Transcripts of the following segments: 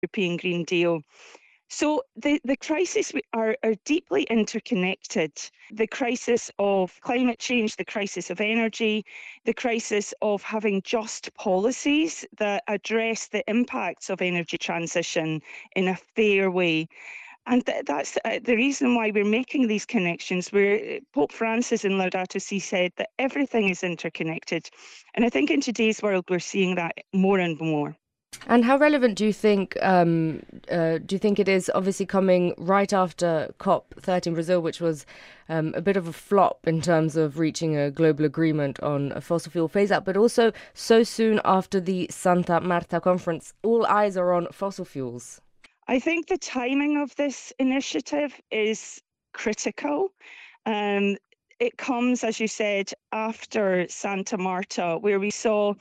European Green Deal. So the crises are deeply interconnected. The crisis of climate change, the crisis of energy, the crisis of having just policies that address the impacts of energy transition in a fair way. And that's the reason why we're making these connections. Pope Francis in Laudato Si said that everything is interconnected. And I think in today's world, we're seeing that more and more. And how relevant do you think it is? Obviously, coming right after COP30 in Brazil, which was a bit of a flop in terms of reaching a global agreement on a fossil fuel phase out, but also so soon after the Santa Marta conference, all eyes are on fossil fuels. I think the timing of this initiative is critical. Um, it comes, as you said, after Santa Marta, where we saw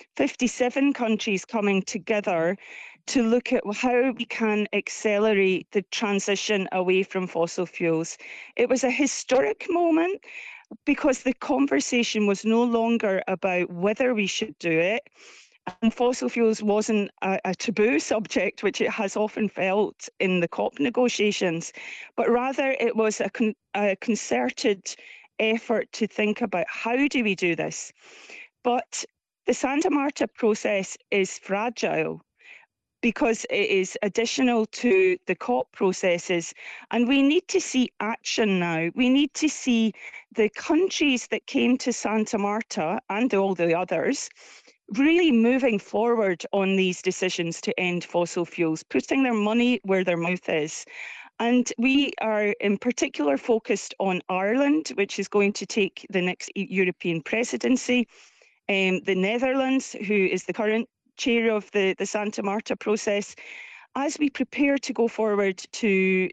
57 countries coming together to look at how we can accelerate the transition away from fossil fuels. It was a historic moment because the conversation was no longer about whether we should do it. And fossil fuels wasn't a taboo subject, which it has often felt in the COP negotiations, but rather it was a concerted effort to think about how do we do this. But the Santa Marta process is fragile because it is additional to the COP processes. And we need to see action now. We need to see the countries that came to Santa Marta and all the others really moving forward on these decisions to end fossil fuels, putting their money where their mouth is. And we are in particular focused on Ireland, which is going to take the next European presidency, the Netherlands, who is the current chair of the Santa Marta process, as we prepare to go forward to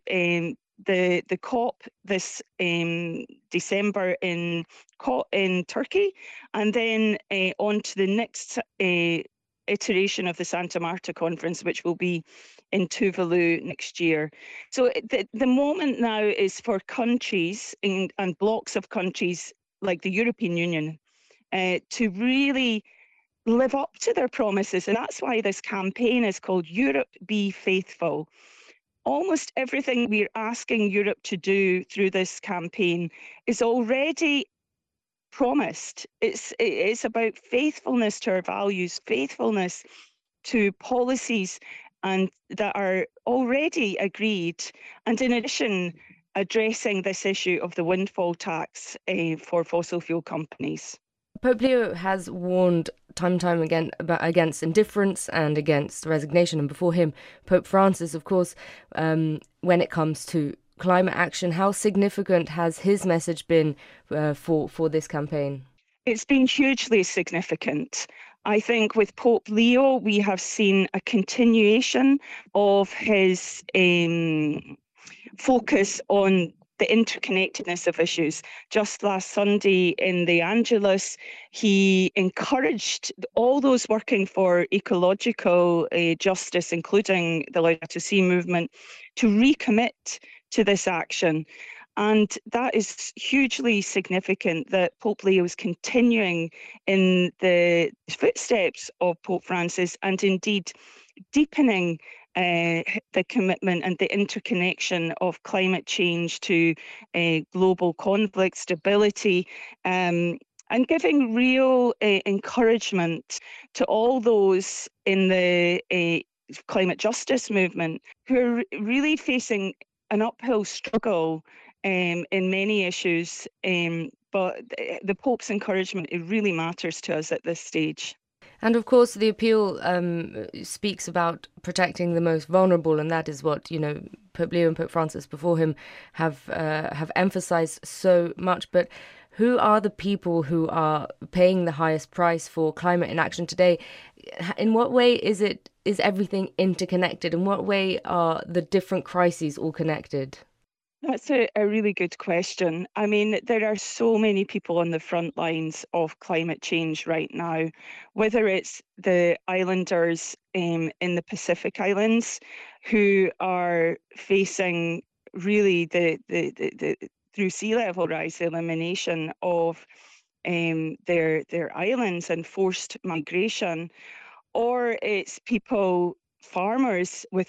the COP this December in Turkey, and then on to the next iteration of the Santa Marta conference, which will be in Tuvalu next year. So the moment now is for countries and blocks of countries like the European Union to really live up to their promises. And that's why this campaign is called Europe Be Faithful. Almost everything we're asking Europe to do through this campaign is already promised. It's about faithfulness to our values, faithfulness to policies and that are already agreed. And in addition, addressing this issue of the windfall tax for fossil fuel companies. Pope Leo has warned time and time again against indifference and against resignation. And before him, Pope Francis, of course, when it comes to climate action, how significant has his message been for this campaign? It's been hugely significant. I think with Pope Leo, we have seen a continuation of his focus on the interconnectedness of issues. Just last Sunday in the Angelus, he encouraged all those working for ecological justice, including the Laudato Si movement, to recommit to this action. And that is hugely significant that Pope Leo is continuing in the footsteps of Pope Francis and indeed deepening the commitment and the interconnection of climate change to global conflict, stability, and giving real encouragement to all those in the climate justice movement who are really facing an uphill struggle in many issues. But the Pope's encouragement, it really matters to us at this stage. And of course, the appeal speaks about protecting the most vulnerable, and that is what Pope Leo and Pope Francis before him have emphasized so much. But who are the people who are paying the highest price for climate inaction today? In what way is everything interconnected? In what way are the different crises all connected? That's a really good question. I mean, there are so many people on the front lines of climate change right now, whether it's the islanders in the Pacific Islands who are facing really the through sea level rise, the elimination of their islands and forced migration, or it's people, farmers with